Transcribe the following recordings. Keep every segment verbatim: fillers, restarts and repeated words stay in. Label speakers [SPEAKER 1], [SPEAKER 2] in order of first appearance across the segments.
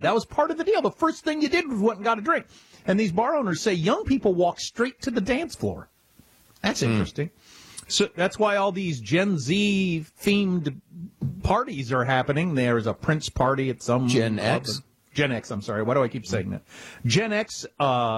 [SPEAKER 1] That was part of the deal. The first thing you did was went and got a drink. And these bar owners say young people walk straight to the dance floor. That's mm. interesting. So that's why all these Gen Z themed parties are happening. There's a Prince party at some
[SPEAKER 2] Gen X.
[SPEAKER 1] Gen X. I'm sorry. Why do I keep saying that? Gen X uh,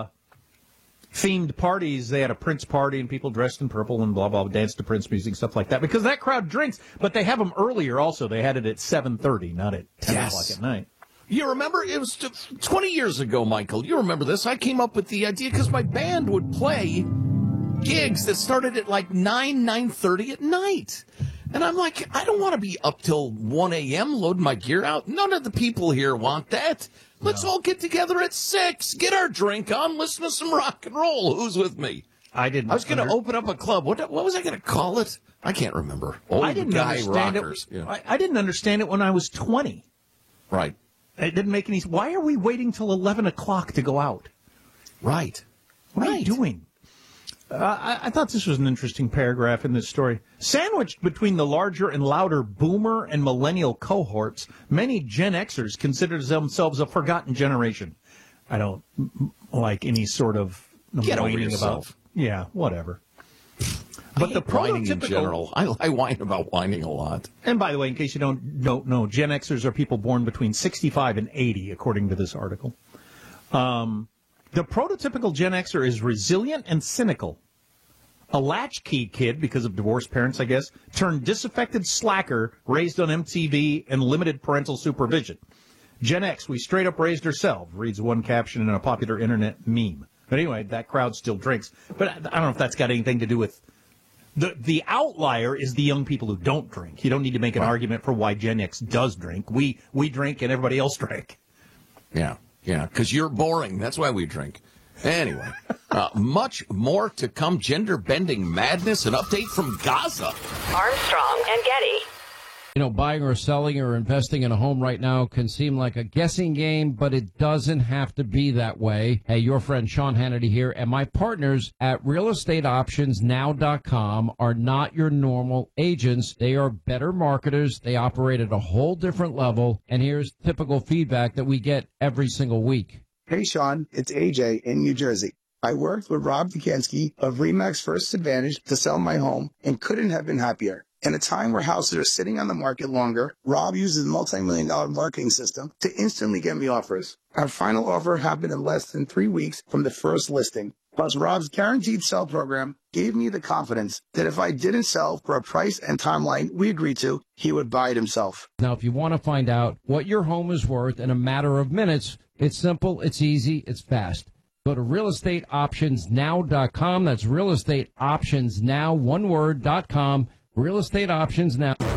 [SPEAKER 1] themed parties. They had a Prince party and people dressed in purple and blah blah blah, danced to Prince music, stuff like that. Because that crowd drinks, but they have them earlier. Also, they had it at seven thirty, not at ten yes. o'clock at night.
[SPEAKER 2] You remember, it was twenty years ago, Michael. You remember this. I came up with the idea because my band would play gigs that started at like nine, nine thirty at night. And I'm like, I don't want to be up till one a.m. loading my gear out. None of the people here want that. Let's no. all get together at six, get our drink on, listen to some rock and roll. Who's with me?
[SPEAKER 1] I didn't.
[SPEAKER 2] I was going to
[SPEAKER 1] under-
[SPEAKER 2] open up a club. What what was I going to call it? I can't remember. Old
[SPEAKER 1] I didn't
[SPEAKER 2] guy
[SPEAKER 1] understand
[SPEAKER 2] rockers.
[SPEAKER 1] it.
[SPEAKER 2] Yeah.
[SPEAKER 1] I, I didn't understand it when I was twenty.
[SPEAKER 2] Right.
[SPEAKER 1] It didn't make any. Why are we waiting till eleven o'clock to go out?
[SPEAKER 2] Right.
[SPEAKER 1] What
[SPEAKER 2] right.
[SPEAKER 1] are you doing? Uh, I, I thought this was an interesting paragraph in this story. Sandwiched between the larger and louder boomer and millennial cohorts, many Gen Xers consider themselves a forgotten generation. I don't like any sort of
[SPEAKER 2] Get over
[SPEAKER 1] whining
[SPEAKER 2] yourself.
[SPEAKER 1] about. Yeah, whatever. But the
[SPEAKER 2] whining in
[SPEAKER 1] prototypical,
[SPEAKER 2] general, I, I whine about whining a lot.
[SPEAKER 1] And by the way, in case you don't don't know, Gen Xers are people born between sixty-five and eighty, according to this article. Um, the prototypical Gen Xer is resilient and cynical. A latchkey kid, because of divorced parents, I guess, turned disaffected slacker, raised on M T V and limited parental supervision. Gen X, we straight up raised ourselves, reads one caption in a popular internet meme. But anyway, that crowd still drinks. But I don't know if that's got anything to do with... The the outlier is the young people who don't drink. You don't need to make an right. argument for why Gen X does drink. We we drink and everybody else drank.
[SPEAKER 2] Yeah, yeah, because you're boring. That's why we drink. Anyway, uh, much more to come. Gender-bending madness, an update from Gaza.
[SPEAKER 3] Armstrong and Getty.
[SPEAKER 4] You know, buying or selling or investing in a home right now can seem like a guessing game, but it doesn't have to be that way. Hey, your friend Sean Hannity here, and my partners at real estate options now dot com are not your normal agents. They are better marketers. They operate at a whole different level, and here's typical feedback that we get every single week.
[SPEAKER 5] Hey, Sean, it's A J in New Jersey. I worked with Rob Dukansky of RE/MAX First Advantage to sell my home and couldn't have been happier. In a time where houses are sitting on the market longer, Rob uses a multi-million dollar marketing system to instantly get me offers. Our final offer happened in less than three weeks from the first listing. Plus, Rob's guaranteed sell program gave me the confidence that if I didn't sell for a price and timeline we agreed to, he would buy it himself.
[SPEAKER 4] Now, if you want to find out what your home is worth in a matter of minutes, it's simple, it's easy, it's fast. Go to real estate options now dot com. That's real estate options now, one word, dot com. Real Estate Options Now.